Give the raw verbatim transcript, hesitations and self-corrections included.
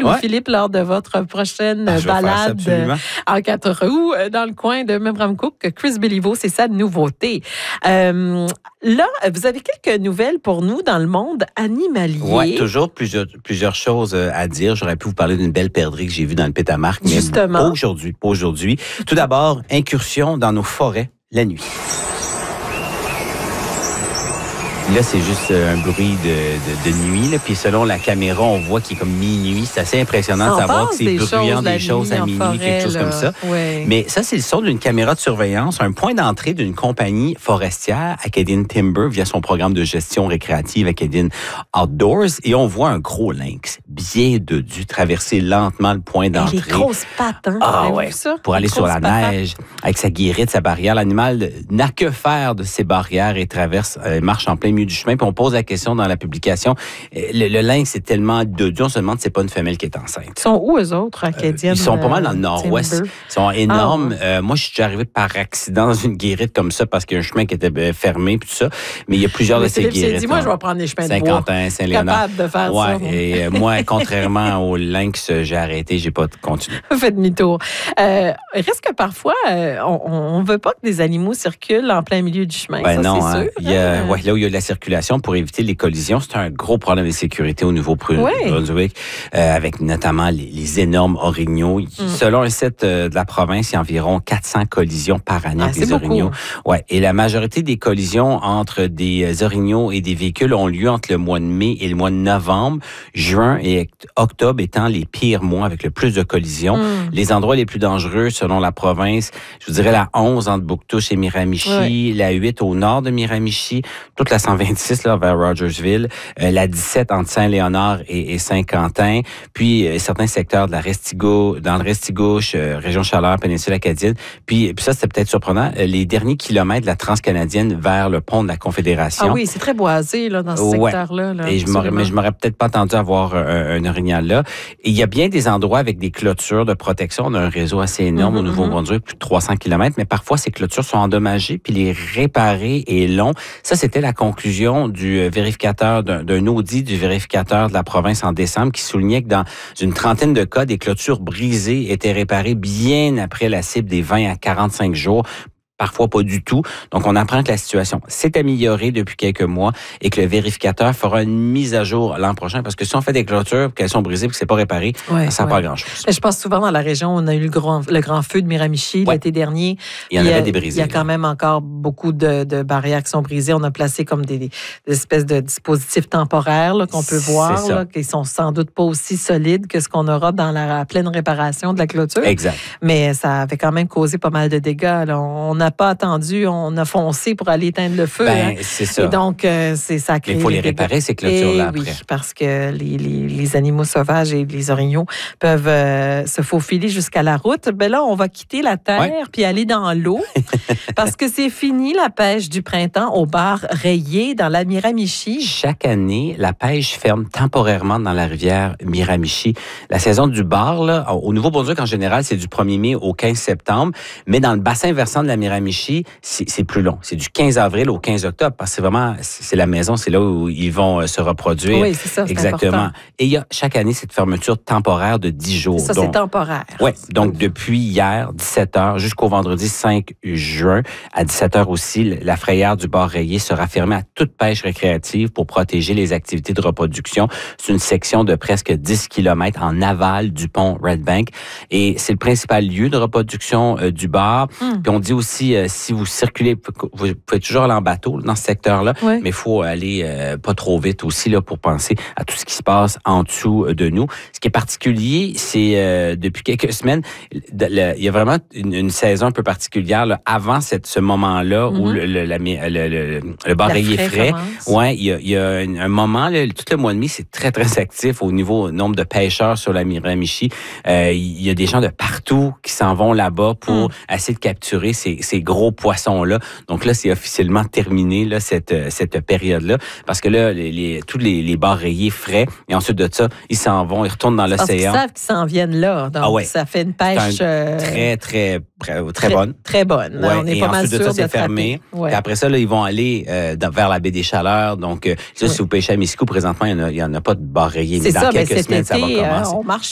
Louis-Philippe, lors de votre prochaine ah, balade en quatre roues dans le coin de Memramcook. Chris Béliveau, c'est sa nouveauté. Euh, là, vous avez quelques nouvelles pour nous dans le monde animalier. Oui, toujours plusieurs, plusieurs choses à dire. J'aurais pu vous parler d'une belle perdrix que j'ai vue dans le Pétamarque, mais Justement. pas aujourd'hui. Pas aujourd'hui. Tout d'abord, incursion dans nos forêts la nuit. Là, c'est juste un bruit de, de, de nuit. Là. Puis selon la caméra, on voit qu'il est comme minuit. C'est assez impressionnant on de savoir que c'est des bruyant choses des choses à minuit, forêt, quelque chose là. comme ça. Ouais. Mais ça, c'est le son d'une caméra de surveillance, un point d'entrée d'une compagnie forestière, Acadian Timber, via son programme de gestion récréative Acadian Outdoors. Et on voit un gros lynx, bien dodu, traverser lentement le point d'entrée. Les grosses pattes, hein? Ah ouais, ça? pour aller sur la pattes. neige, avec sa guérite, sa barrière. L'animal n'a que faire de ses barrières et traverse, euh, marche en plein milieu du chemin. Puis on pose la question dans la publication. Le, le lynx est tellement dodu, on se demande si c'est pas une femelle qui est enceinte. Ils sont où, eux autres, Acadiens? Euh, ils sont pas mal dans le nord-ouest. Timber. Ils sont énormes. Ah, ouais. euh, moi, je suis déjà arrivé par accident dans une guérite comme ça parce qu'il y a un chemin qui était fermé puis tout ça. Mais il y a plusieurs Mais de ces Philippe guérites. s'est dit, moi, je vais prendre des chemins de bois. Saint-Quentin, Saint-Léonard. Capable de faire ouais, ça. Moi. Et euh, moi, contrairement au lynx, j'ai arrêté, j'ai pas continué. Faites demi-tour. Euh, reste que parfois, euh, on ne veut pas que des animaux circulent en plein milieu du chemin. Ben ça, non, c'est hein. sûr. Il y a, hein? ouais, là où il y a de la circulation pour éviter les collisions, c'est un gros problème de sécurité au Nouveau-Brunswick, ouais. euh, avec notamment les, les énormes orignaux. Mm. Selon un site euh, de la province, il y a environ quatre cents collisions par année ah, avec les orignaux. Ouais, et la majorité des collisions entre des orignaux et des véhicules ont lieu entre le mois de mai et le mois de novembre, juin et octobre étant les pires mois avec le plus de collisions. Mm. Les endroits les plus dangereux, selon la province, je vous dirais la onze entre Bouctouche et Miramichi, ouais. la huit au nord de Miramichi, toute la cent vingt-six là, vers Rogersville, euh, la dix-sept entre Saint-Léonard et, et Saint-Quentin, puis euh, certains secteurs de la Restigouche, dans le Restigouche, euh, région Chaleur, péninsule acadienne. Puis, puis ça, c'était peut-être surprenant, euh, les derniers kilomètres de la transcanadienne vers le pont de la Confédération. Ah oui, c'est très boisé là, dans ce ouais. secteur-là. Là, et je m'aurais, mais je m'aurais peut-être pas attendu à voir un, un orignal là. Et il y a bien des endroits avec des clôtures de protection. On a un réseau assez énorme mm-hmm. au Nouveau-Brunswick, plus de trois cents kilomètres, mais parfois ces clôtures sont endommagées, puis les réparer est long. Ça, c'était la conclusion du vérificateur, d'un, d'un audit du vérificateur de la province en décembre qui soulignait que dans une trentaine de cas, des clôtures brisées étaient réparées bien après la cible des vingt à quarante-cinq jours. Parfois pas du tout. Donc, on apprend que la situation s'est améliorée depuis quelques mois et que le vérificateur fera une mise à jour l'an prochain. Parce que si on fait des clôtures, qu'elles sont brisées et que c'est pas réparé, ouais, ça ne sert ouais. pas à grand-chose. Je pense souvent dans la région, on a eu le grand, le grand feu de Miramichi ouais. l'été dernier. Il y en avait des brisées. Il y a quand même encore beaucoup de, de barrières qui sont brisées. On a placé comme des, des espèces de dispositifs temporaires là, qu'on peut voir, là, qui sont sans doute pas aussi solides que ce qu'on aura dans la pleine réparation de la clôture. Exact. Mais ça avait quand même causé pas mal de dégâts. Là. On n'a pas attendu, on a foncé pour aller éteindre le feu. Ben, hein. c'est ça. Et donc, euh, c'est ça. Il faut les réparer, ces clôtures-là, oui, après. parce que les, les, les animaux sauvages et les orignaux peuvent euh, se faufiler jusqu'à la route. Ben là, on va quitter la terre ouais. puis aller dans l'eau parce que c'est fini la pêche du printemps au bar rayé dans la Miramichi. Chaque année, la pêche ferme temporairement dans la rivière Miramichi. La saison du bar, là, au Nouveau-Brunswick en général, c'est du premier mai au quinze septembre, mais dans le bassin versant de la Miramichi, c'est, c'est plus long. C'est du quinze avril au quinze octobre parce que c'est vraiment, c'est la maison, c'est là où ils vont se reproduire. Oui, c'est ça, c'est exactement. important. Et il y a chaque année cette fermeture temporaire de dix jours. C'est ça, donc, c'est temporaire. Oui, donc depuis hier, dix-sept heures, jusqu'au vendredi cinq juin, à dix-sept heures aussi, la frayère du bar rayé sera fermée à toute pêche récréative pour protéger les activités de reproduction. C'est une section de presque dix kilomètres en aval du pont Red Bank et c'est le principal lieu de reproduction euh, du bar. Mm. Puis on dit aussi, euh, si vous circulez, vous pouvez toujours aller en bateau dans ce secteur-là, oui. mais il faut aller euh, pas trop vite aussi là, pour penser à tout ce qui se passe en dessous de nous. Ce qui est particulier, c'est euh, depuis quelques semaines, de, le, il y a vraiment une, une saison un peu particulière là, avant cette, ce moment-là mm-hmm. où le, le, la, le, le, le bar rayé est frais. Ouais, il y a, il y a un, un moment, là, tout le mois de mai, c'est très, très actif au niveau nombre de pêcheurs sur la Miramichi. Euh, il y a des gens de partout qui s'en vont là-bas pour mm. essayer de capturer ces, ces gros poissons-là. Donc là, c'est officiellement terminé, là, cette, cette période-là. Parce que là, les, les, tous les, les bars rayés frais, et ensuite de ça, ils s'en vont, ils retournent dans l'océan. Parce qu'ils savent qu'ils s'en viennent là. Donc, ah ouais. ça fait une pêche... Un, très, très, très, très bonne. Très bonne. Ouais. On est et pas mal sûr de ça, c'est fermé. Ouais. Puis après ça, là, ils vont aller euh, dans, vers la baie des Chaleurs. Donc, euh, ça, ouais. si vous pêchez à Miscou, présentement, il n'y en, en a pas de bar rayé. Mais dans ça, quelques mais semaines, été, ça va commencer. Euh, on marche